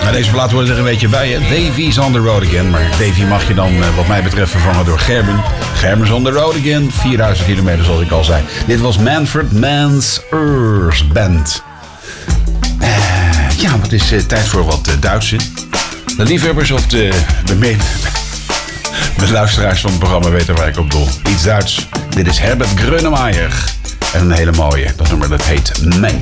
Nou, deze plaat wordt er een beetje bij, hè. Davy's on the road again. Maar Davy mag je dan, wat mij betreft, vervangen door Gerben. Gerben's on the road again. 4000 kilometer, zoals ik al zei. Dit was Manfred Mann's Earth Band. Ja, het is tijd voor wat Duitse. De liefhebbers of de luisteraars van het programma weten waar ik op doel. Iets Duits. Dit is Herbert Grönemeyer. En een hele mooie. Dat nummer dat heet Mensch.